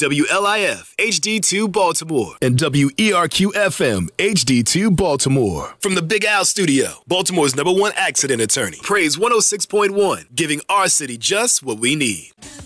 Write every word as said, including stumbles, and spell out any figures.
W L I F H D two Baltimore, and W E R Q F M H D two Baltimore. From the Big Al Studio, Baltimore's number one accident attorney. Praise one oh six point one, giving our city just what we need.